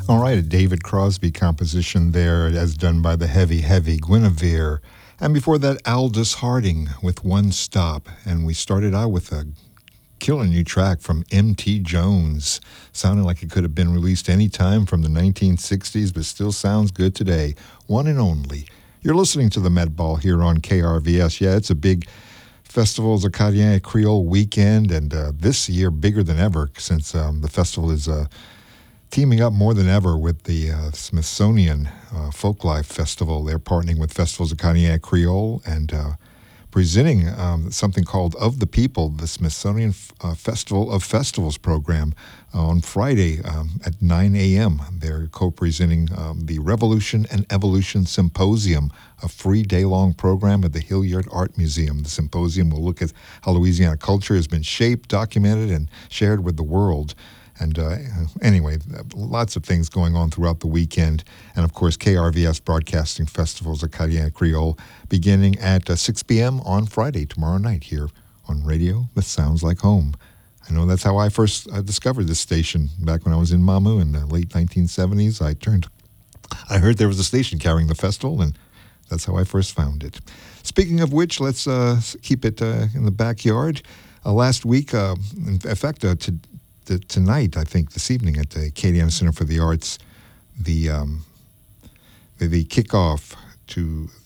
All right, a David Crosby composition there, as done by the Heavy Heavy Guinevere. And before that, Aldous Harding with One Stop. And we started out with a killer new track from M.T. Jones. Sounded like it could have been released any time from the 1960s, but still sounds good today. One and Only. You're listening to the Met Ball here on KRVS. Yeah, it's a big Festivals Acadien Creole weekend, and this year bigger than ever since the festival is teaming up more than ever with the Smithsonian Folklife Festival. They're partnering with Festivals Acadien Creole and presenting something called Of the People, the Smithsonian Festival of Festivals program on Friday at 9 a.m. They're co-presenting the Revolution and Evolution Symposium, a free day-long program at the Hilliard Art Museum. The symposium will look at how Louisiana culture has been shaped, documented, and shared with the world. And anyway, lots of things going on throughout the weekend. And of course, KRVS Broadcasting Festivals Acadien Creole beginning at 6 p.m. on Friday, tomorrow night, here on radio that sounds like home. I know that's how I first discovered this station back when I was in Mamou in the late 1970s. I heard there was a station carrying the festival, and that's how I first found it. Speaking of which, let's keep it in the backyard. Last week, in fact, tonight, I think this evening at the Acadiana Center for the Arts, the kickoff to